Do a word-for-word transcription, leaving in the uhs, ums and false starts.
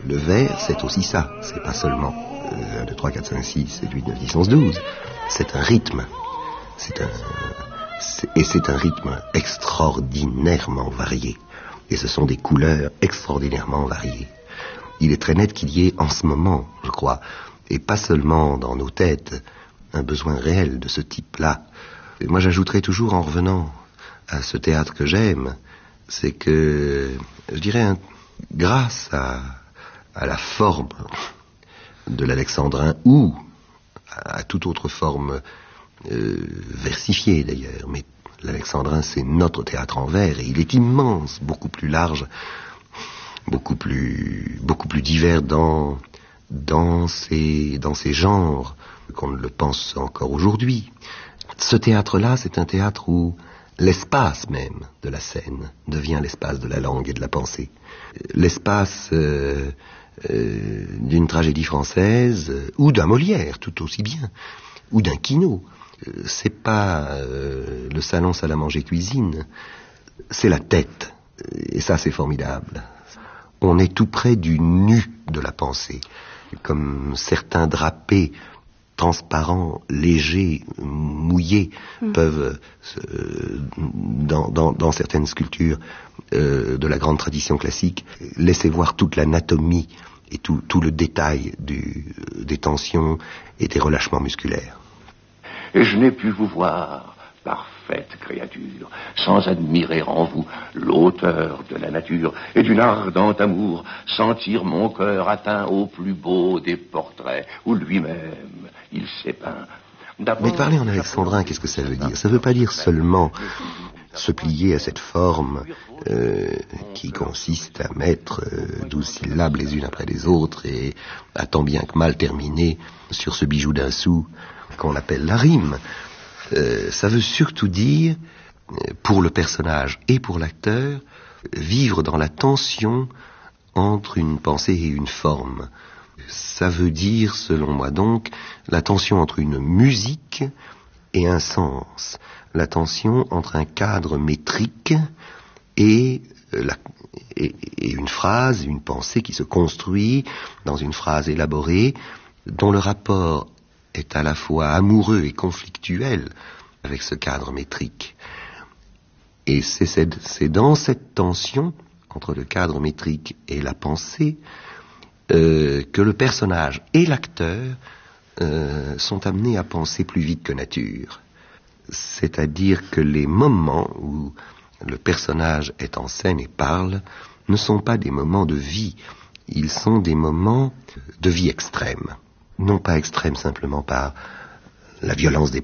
Le vers, c'est aussi ça. C'est pas seulement euh, un, deux, trois, quatre, cinq, six, sept, huit, neuf, dix, onze, douze. C'est un rythme. C'est un, c'est, et c'est un rythme extraordinairement varié. Et ce sont des couleurs extraordinairement variées. Il est très net qu'il y ait en ce moment, je crois, et pas seulement dans nos têtes, un besoin réel de ce type-là. Et moi, j'ajouterais toujours, en revenant à ce théâtre que j'aime, c'est que, je dirais, un, grâce à, à la forme de l'alexandrin ou à, à toute autre forme euh, versifiée d'ailleurs, mais l'alexandrin, c'est notre théâtre en vers, et il est immense, beaucoup plus large, beaucoup plus, beaucoup plus divers dans, dans ses, dans ses genres qu'on ne le pense encore aujourd'hui. Ce théâtre-là, c'est un théâtre où l'espace même de la scène devient l'espace de la langue et de la pensée. L'espace euh, euh, d'une tragédie française, euh, ou d'un Molière, tout aussi bien, ou d'un Quinault. Euh, c'est pas euh, le salon salle à manger cuisine, c'est la tête. Et ça, c'est formidable. On est tout près du nu de la pensée, comme certains drapés transparents, légers, mouillés, mmh. peuvent, euh, dans, dans, dans certaines sculptures euh, de la grande tradition classique, laisser voir toute l'anatomie et tout, tout le détail du, des tensions et des relâchements musculaires. Et je n'ai pu vous voir, parfaite créature, sans admirer en vous l'auteur de la nature et d'une ardente amour, sentir mon cœur atteint au plus beau des portraits, où lui-même il s'est peint. Mais parler en alexandrin, qu'est-ce que ça veut dire? Ça ne veut pas dire seulement se plier à cette forme euh, qui consiste à mettre euh, douze syllabes les unes après les autres et à tant bien que mal terminer sur ce bijou d'un sou qu'on appelle la rime. Euh, ça veut surtout dire, pour le personnage et pour l'acteur, vivre dans la tension entre une pensée et une forme. Ça veut dire, selon moi donc, la tension entre une musique et un sens, la tension entre un cadre métrique et, la, et, et une phrase, une pensée qui se construit dans une phrase élaborée, dont le rapport est à la fois amoureux et conflictuel avec ce cadre métrique. Et c'est, c'est, c'est dans cette tension entre le cadre métrique et la pensée euh, que le personnage et l'acteur euh, sont amenés à penser plus vite que nature. C'est-à-dire que les moments où le personnage est en scène et parle ne sont pas des moments de vie, ils sont des moments de vie extrême. Non pas extrême simplement par la violence des